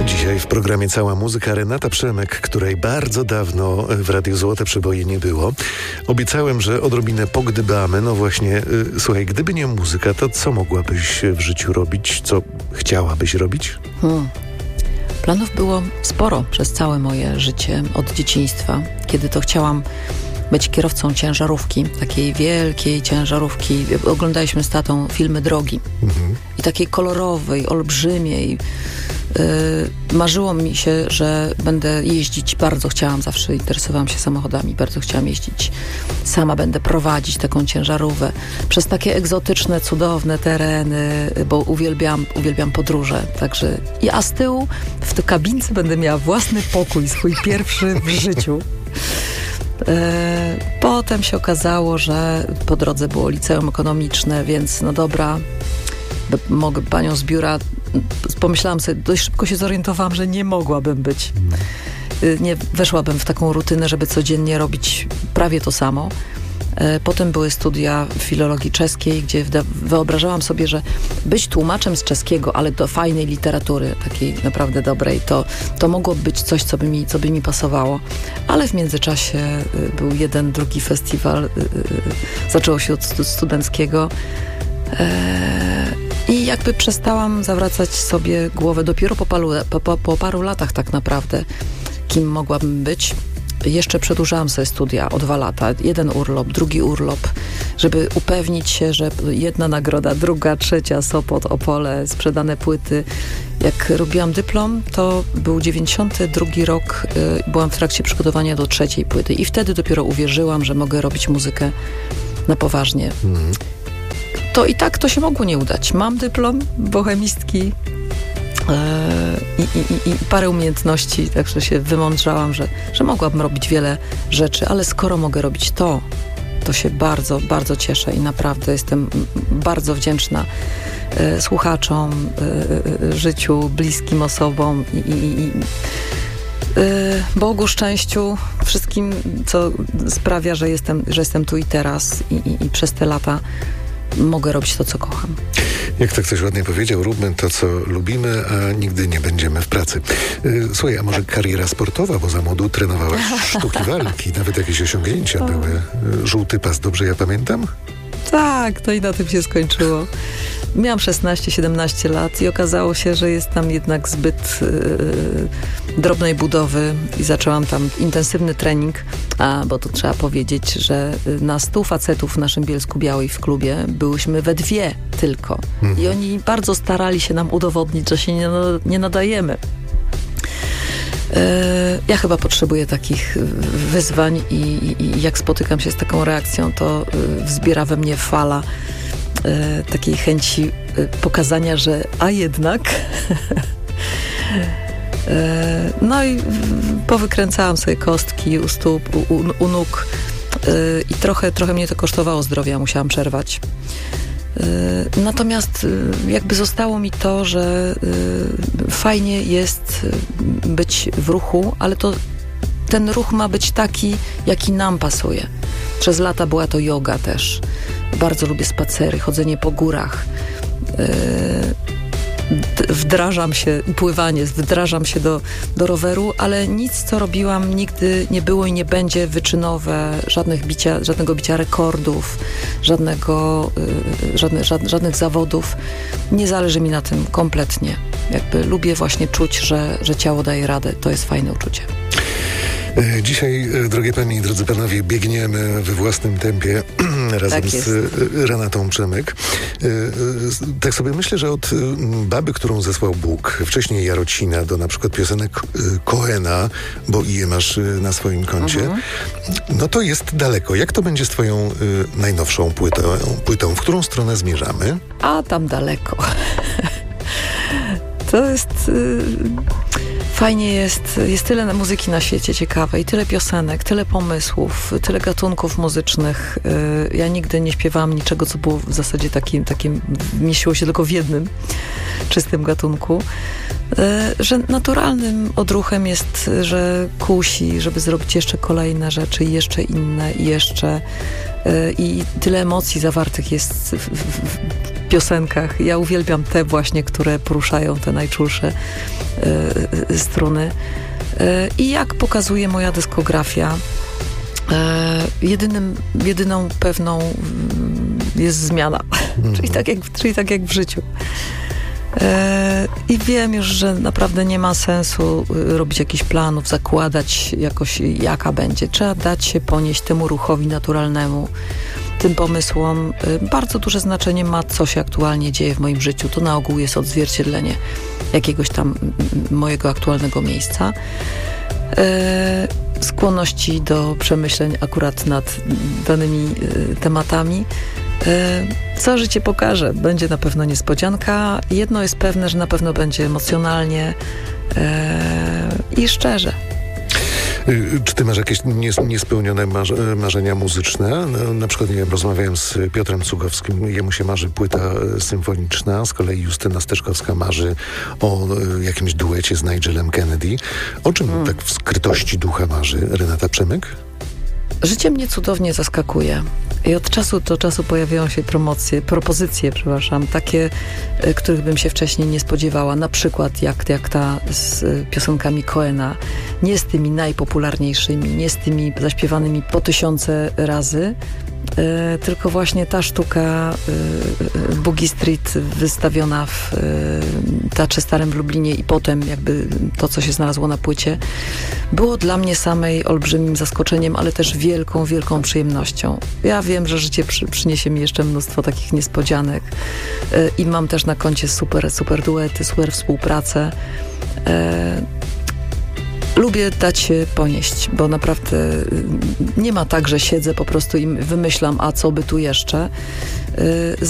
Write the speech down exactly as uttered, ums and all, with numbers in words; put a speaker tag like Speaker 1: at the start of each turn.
Speaker 1: Dzisiaj w programie Cała Muzyka Renata Przemek, której bardzo dawno w Radiu Złote Przeboje nie było. Obiecałem, że odrobinę pogdybamy. No właśnie, y, słuchaj, gdyby nie muzyka, to co mogłabyś w życiu robić? Co chciałabyś robić?
Speaker 2: Hmm. Planów było sporo przez całe moje życie od dzieciństwa, kiedy to chciałam być kierowcą ciężarówki, takiej wielkiej ciężarówki. Oglądaliśmy z tatą filmy Drogi. Mhm. I takiej kolorowej, olbrzymiej. Yy, marzyło mi się, że będę jeździć. Bardzo chciałam, zawsze interesowałam się samochodami. Bardzo chciałam jeździć. Sama będę prowadzić taką ciężarówkę przez takie egzotyczne, cudowne tereny, bo uwielbiam, uwielbiam podróże. Także, a z tyłu w tej kabince będę miała własny pokój, swój pierwszy w życiu. Potem się okazało, że po drodze było liceum ekonomiczne, więc no dobra, mogę panią z biura, pomyślałam sobie, dość szybko się zorientowałam, że nie mogłabym być. Nie weszłabym w taką rutynę, żeby codziennie robić prawie to samo. Potem były studia filologii czeskiej, gdzie wyobrażałam sobie, że być tłumaczem z czeskiego, ale do fajnej literatury, takiej naprawdę dobrej, to, to mogło być coś, co by, mi, co by mi pasowało. Ale w międzyczasie był jeden, drugi festiwal, zaczęło się od studenckiego i jakby przestałam zawracać sobie głowę dopiero po paru, po, po paru latach tak naprawdę, kim mogłabym być. Jeszcze przedłużałam sobie studia o dwa lata. Jeden urlop, drugi urlop, żeby upewnić się, że jedna nagroda, druga, trzecia, Sopot, Opole, sprzedane płyty. Jak robiłam dyplom, to był dziewięćdziesiąty drugi rok, y, byłam w trakcie przygotowania do trzeciej płyty i wtedy dopiero uwierzyłam, że mogę robić muzykę na poważnie. Mm. To i tak to się mogło nie udać. Mam dyplom bohemistki, I, i, i parę umiejętności, także się wymądrzałam, że, że mogłabym robić wiele rzeczy, ale skoro mogę robić to, to się bardzo, bardzo cieszę i naprawdę jestem bardzo wdzięczna e, słuchaczom, e, życiu, bliskim osobom i, i, i e, Bogu, szczęściu, wszystkim, co sprawia, że jestem, że jestem tu i teraz i, i, i przez te lata mogę robić to, co kocham.
Speaker 1: Jak to ktoś ładnie powiedział, róbmy to, co lubimy, a nigdy nie będziemy w pracy. Słuchaj, a może kariera sportowa, bo za młodu trenowałaś sztuki walki, nawet jakieś osiągnięcia były. Żółty pas, dobrze ja pamiętam?
Speaker 2: Tak, to i na tym się skończyło. Miałam szesnaście siedemnaście lat i okazało się, że jest tam jednak zbyt yy, drobnej budowy i zaczęłam tam intensywny trening, a bo to trzeba powiedzieć, że na stu facetów w naszym Bielsku Białej w klubie byłyśmy we dwie tylko. Mhm. I oni bardzo starali się nam udowodnić, że się nie, nie nadajemy. Ja chyba potrzebuję takich wyzwań i, i, i jak spotykam się z taką reakcją, to wzbiera we mnie fala takiej chęci pokazania, że a jednak no i powykręcałam sobie kostki u stóp, u, u, u nóg i trochę, trochę mnie to kosztowało zdrowia, musiałam przerwać. Natomiast jakby zostało mi to, że fajnie jest być w ruchu, ale to ten ruch ma być taki, jaki nam pasuje. Przez lata była to joga też. Bardzo lubię spacery, chodzenie po górach. Wdrażam się, pływanie, wdrażam się do, do roweru, ale nic, co robiłam, nigdy nie było i nie będzie wyczynowe, żadnych bicia, żadnego bicia rekordów, żadnego, żadne, żadnych, żadnych zawodów. Nie zależy mi na tym kompletnie. Jakby lubię właśnie czuć, że, że ciało daje radę. To jest fajne uczucie.
Speaker 1: Dzisiaj, drogie panie i drodzy panowie, biegniemy we własnym tempie razem tak z Renatą Przemek. Tak sobie myślę, że od Baby, którą zesłał Bóg, wcześniej Jarocina, do na przykład piosenek Cohena, bo i je masz na swoim koncie, mhm. no to jest daleko. Jak to będzie z twoją najnowszą płytą, płytą? W którą stronę zmierzamy?
Speaker 2: A tam daleko. To jest... Y- Fajnie jest, jest tyle muzyki na świecie ciekawej, tyle piosenek, tyle pomysłów, tyle gatunków muzycznych. Ja nigdy nie śpiewałam niczego, co było w zasadzie takim, takim mieściło się tylko w jednym czystym gatunku. Że naturalnym odruchem jest, że kusi, żeby zrobić jeszcze kolejne rzeczy i jeszcze inne i jeszcze. I tyle emocji zawartych jest w, w, w piosenkach. Ja uwielbiam te właśnie, które poruszają te najczulsze y, struny. Y, I jak pokazuje moja dyskografia, y, jedynym, jedyną pewną y, jest zmiana. Mm. czyli, tak jak, czyli tak jak w życiu. I wiem już, że naprawdę nie ma sensu robić jakichś planów, zakładać jakoś, jaka będzie. Trzeba dać się ponieść temu ruchowi naturalnemu, tym pomysłom. Bardzo duże znaczenie ma, co się aktualnie dzieje w moim życiu. To na ogół jest odzwierciedlenie jakiegoś tam mojego aktualnego miejsca. Skłonności do przemyśleń akurat nad danymi tematami. Co życie pokaże? Będzie na pewno niespodzianka. Jedno jest pewne, że na pewno będzie emocjonalnie i szczerze.
Speaker 1: Czy ty masz jakieś niespełnione marzenia muzyczne? Na przykład, nie wiem, rozmawiałem z Piotrem Cugowskim, jemu się marzy płyta symfoniczna, z kolei Justyna Steczkowska marzy o jakimś duecie z Nigelem Kennedy. O czym hmm. tak w skrytości ducha marzy Renata Przemyk?
Speaker 2: Życie mnie cudownie zaskakuje. I od czasu do czasu pojawiają się promocje, propozycje, przepraszam, takie, których bym się wcześniej nie spodziewała. Na przykład jak, jak ta z piosenkami Cohena. Nie z tymi najpopularniejszymi, nie z tymi zaśpiewanymi po tysiące razy, y, tylko właśnie ta sztuka y, Boogie Street wystawiona w y, Teatrze Starym w Lublinie i potem jakby to, co się znalazło na płycie, było dla mnie samej olbrzymim zaskoczeniem, ale też wielką, wielką przyjemnością. Ja wiem, że życie przy, przyniesie mi jeszcze mnóstwo takich niespodzianek y, i mam też na koncie super, super duety, super współpracę. Y, Lubię dać się ponieść, bo naprawdę nie ma tak, że siedzę po prostu i wymyślam, a co by tu jeszcze.